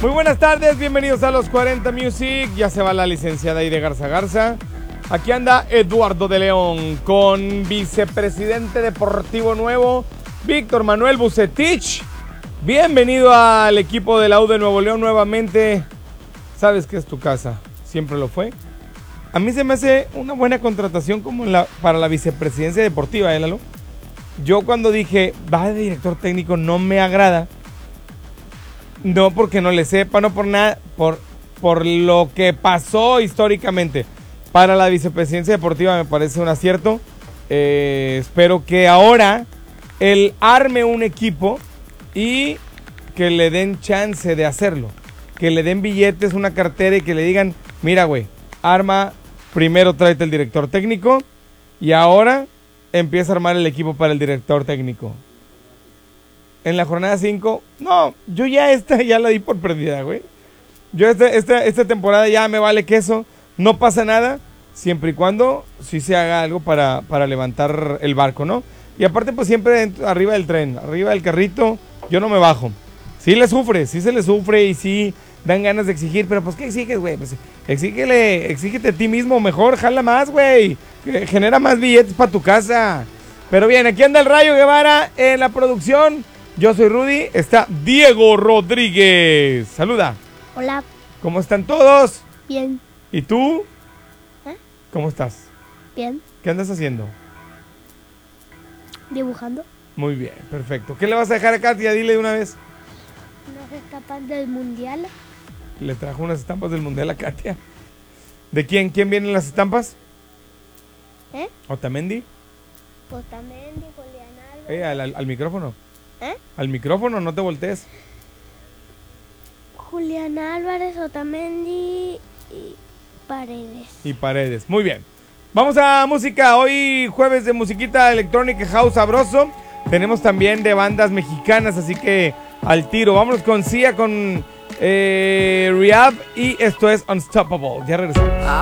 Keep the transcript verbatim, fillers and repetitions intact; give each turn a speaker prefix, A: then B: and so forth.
A: Muy buenas tardes, bienvenidos a los cuarenta Music. Ya se va la licenciada Aide Garza Garza. Aquí anda Eduardo de León con vicepresidente deportivo nuevo, Víctor Manuel Bucetich. Bienvenido al equipo de la U de Nuevo León nuevamente. Sabes que es tu casa, siempre lo fue. A mí se me hace una buena contratación como la, para la vicepresidencia deportiva, ¿eh, Lalo? Yo cuando dije, va de director técnico, no me agrada. No porque no le sepa, no por nada, por, por lo que pasó históricamente. Para la vicepresidencia deportiva me parece un acierto. Eh, espero que ahora él arme un equipo y que le den chance de hacerlo. Que le den billetes, una cartera y que le digan, mira güey, arma, primero tráete el director técnico y ahora empieza a armar el equipo para el director técnico. En la jornada cinco, no, yo ya esta ya la di por perdida, güey. Yo esta, esta, esta temporada ya me vale queso, no pasa nada, siempre y cuando sí se haga algo para, para levantar el barco, ¿no? Y aparte, pues siempre arriba del tren, arriba del carrito, yo no me bajo. Sí le sufre, sí se le sufre y sí dan ganas de exigir, pero pues ¿qué exiges, güey? Pues exígele, exígete a ti mismo, mejor, jala más, güey. Genera más billetes para tu casa. Pero bien, aquí anda el Rayo Guevara en la producción. Yo soy Rudy, está Diego Rodríguez. Saluda.
B: Hola.
A: ¿Cómo están todos?
B: Bien.
A: ¿Y tú?
B: ¿Eh?
A: ¿Cómo estás?
B: Bien.
A: ¿Qué andas haciendo?
B: Dibujando.
A: Muy bien, perfecto. ¿Qué le vas a dejar a Katia? Dile de una vez.
B: Unas estampas del mundial.
A: Le trajo unas estampas del mundial a Katia. ¿De quién? ¿Quién vienen las estampas?
B: ¿Eh?
A: ¿Otamendi?
B: Otamendi, Julián Álvarez.
A: Eh, al, al, al micrófono.
B: ¿Eh?
A: Al micrófono, no te voltees.
B: Julián Álvarez, Otamendi y Paredes.
A: Y Paredes. Muy bien. Vamos a música. Hoy jueves de musiquita electrónica house sabroso. Tenemos también de bandas mexicanas, así que al tiro. Vámonos con Sia, con eh, Rehab y esto es Unstoppable. Ya regresamos.